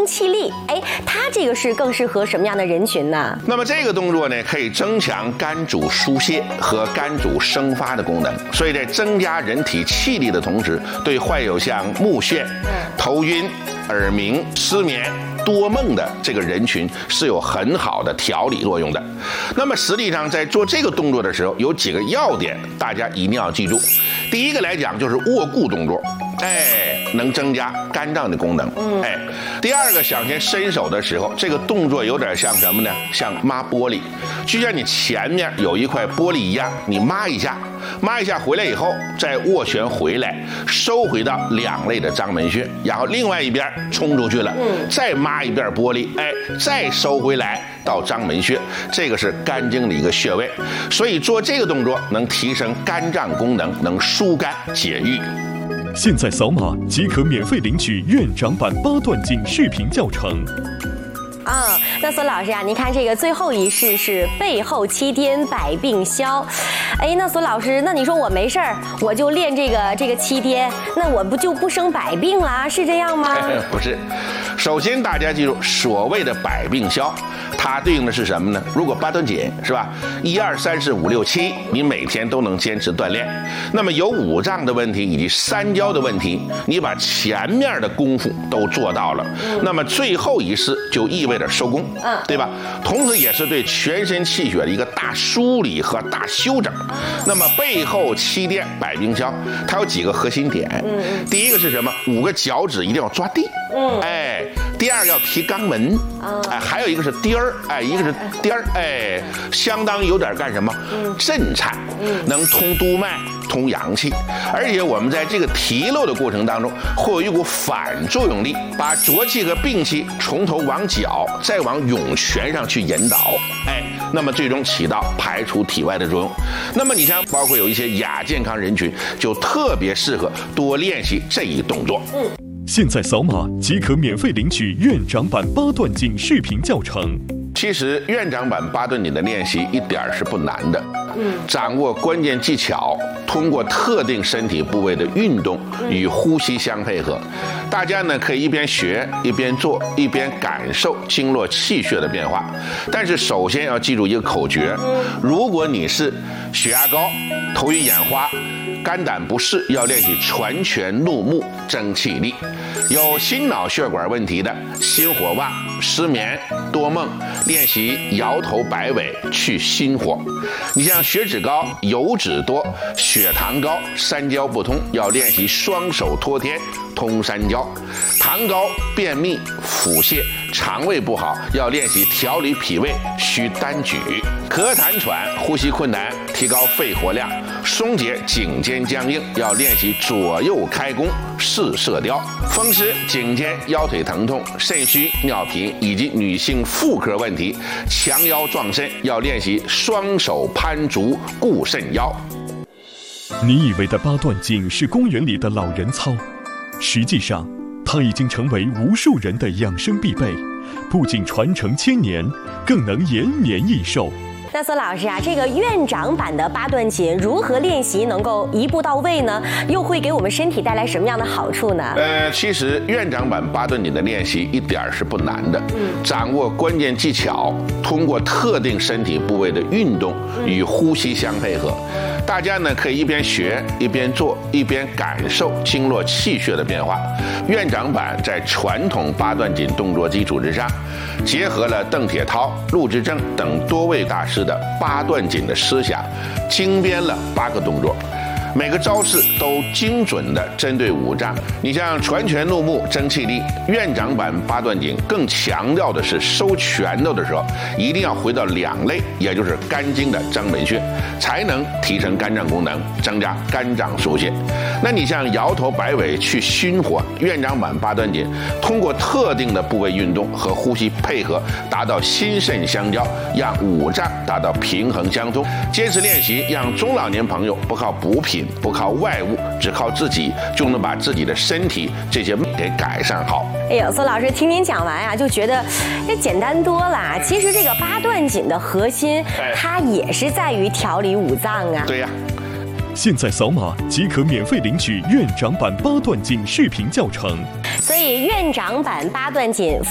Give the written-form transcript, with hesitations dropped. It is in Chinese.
精气力。哎，它这个是更适合什么样的人群呢？ 那么这个动作呢，可以增强肝主疏泄和肝主生发的功能，所以在增加人体气力的同时，对患有像目眩、头晕、耳鸣、失眠、多梦的这个人群是有很好的调理作用的。那么实际上在做这个动作的时候，有几个要点，大家一定要记住。第一个来讲就是握固动作，能增加肝脏的功能。第二个，想先伸手的时候，这个动作有点像什么呢？像抹玻璃，就像你前面有一块玻璃一样，你抹一下回来以后，再握拳回来，收回到两肋的章门穴，然后另外一边冲出去了，再抹一遍玻璃，再收回来到章门穴，这个是肝经的一个穴位，所以做这个动作能提升肝脏功能，能疏肝解郁。 现在扫码即可免费领取院长版8段锦视频教程。 那孙老师啊，您看这个最后一式是背后七颠百病消。那孙老师，那你说我没事儿，我就练这个七颠，那我不生百病啦？是这样吗？ 不是，首先大家记住，所谓的百病消，它对应的是什么呢？如果8段锦是吧，1、2、3、4、5、6、7，你每天都能坚持锻炼，那么有五脏的问题以及三焦的问题，你把前面的功夫都做到了，那么最后一式就意味着收功，对吧？同时也是对全身气血的一个大梳理和大修整。那么背后七颠百病消，它有几个核心点。第一个是什么？5个脚趾一定要抓地。第二个要提肛门。还有一个是颠儿，一个是颠儿，相当有点干什么？震颤，能通督脉。通阳气，而且我们在这个提漏的过程当中，会有一股反作用力，把浊气和病气从头往脚，再往涌泉上去引导，那么最终起到排除体外的作用。那么你像包括有一些亚健康人群，就特别适合多练习这一动作。 现在扫码即可免费领取院长版8段锦视频教程。 其实院长版8段锦的练习一点是不难的，掌握关键技巧，通过特定身体部位的运动与呼吸相配合，大家呢可以一边学一边做，一边感受经络气血的变化。但是首先要记住一个口诀，如果你是血压高、头晕眼花、肝胆不适，要练习传拳怒目增气力；有心脑血管问题的，心火旺、失眠、多梦，练习摇头摆尾去心火。你像血脂高、油脂多、血糖高、三焦不通，要练习双手托天通三焦；糖高、便秘、腹泻、肠胃不好，要练习调理脾胃需单举；咳痰喘、呼吸困难，提高肺活量；松解颈肩僵硬，要练习左右开弓试射雕；风湿、颈肩、腰腿疼痛、肾虚、尿频以及女性妇科问题，强腰壮肾，要练习双手攀足固肾腰。 你以为的8段锦是公园里的老人操，实际上它已经成为无数人的养生必备，不仅传承千年，更能延年益寿。 那孙老师啊，这个院长版的8段锦如何练习能够一步到位呢？又会给我们身体带来什么样的好处呢？ 其实院长版8段锦的练习一点是不难的，掌握关键技巧，通过特定身体部位的运动与呼吸相配合，大家呢可以一边学一边做，一边感受经络气血的变化。院长版在传统8段锦动作基础之上，结合了邓铁涛、陆之正等多位大师的8段锦的思想，精编了8个动作，每个招式都精准的针对五脏。你像传拳怒目增气力，院长版8段锦更强调的是收拳头的时候一定要回到两肋，也就是肝经的章门穴，才能提升肝脏功能，增加肝脏疏泄。那你像摇头摆尾去熏火，院长版8段锦通过特定的部位运动和呼吸配合，达到心肾相交，让五脏达到平衡相通。坚持练习，让中老年朋友不靠补品，不靠外物，只靠自己就能把自己的身体这些给改善好。 哎呦，孙老师听您讲完啊，就觉得这简单多了。其实这个8段锦的核心，它也是在于调理五脏啊。 对呀。 现在扫码即可免费领取院长版8段锦视频教程。 所以院长版8段锦